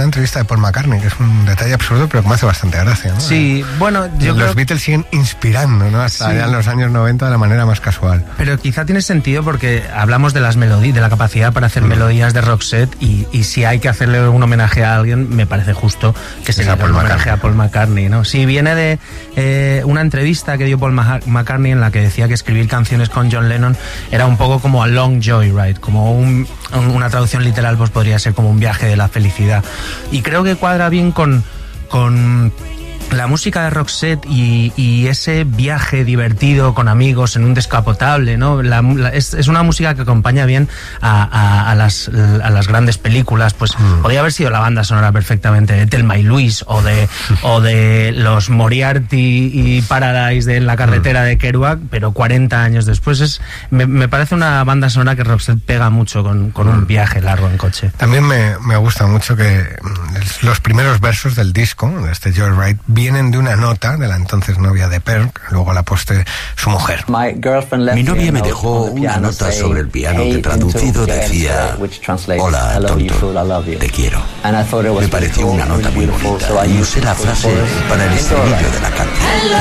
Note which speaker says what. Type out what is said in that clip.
Speaker 1: entrevista de Paul McCartney, que es un detalle absurdo, pero que me hace bastante gracia, ¿no?
Speaker 2: Sí, bueno, yo
Speaker 1: los
Speaker 2: creo...
Speaker 1: Beatles siguen inspirando, ¿no? Hasta ya en los años 90 de la manera más casual.
Speaker 2: Pero quizá tiene sentido porque hablamos de las melodías, de la capacidad para hacer melodías de Roxette, y si hay que hacerle un homenaje a alguien, me parece justo que se le haga un homenaje a Paul McCartney, ¿no? Sí, viene de una entrevista que dio Paul McCartney en la que decía que escribir canciones con John Lennon era un poco como a long joyride, como una traducción literal pues podría ser como un viaje de la felicidad. Y creo que cuadra bien con la música de Roxette y ese viaje divertido con amigos en un descapotable, ¿no? Es una música que acompaña bien a las grandes películas. Pues podría haber sido la banda sonora perfectamente de Thelma y Louise o de los Moriarty y Paradise de La carretera de Kerouac, pero 40 años después. Me parece una banda sonora que Roxette pega mucho con un viaje largo en coche.
Speaker 1: También me gusta mucho que los primeros versos del disco, de este Joyride, vienen de una nota de la entonces novia de Pearl, que luego la postre su mujer.
Speaker 3: Mi novia me dejó una nota sobre el piano que traducido decía: hola, tonto, te quiero. Me pareció una nota muy bonita y usé la frase para el estribillo de la canción.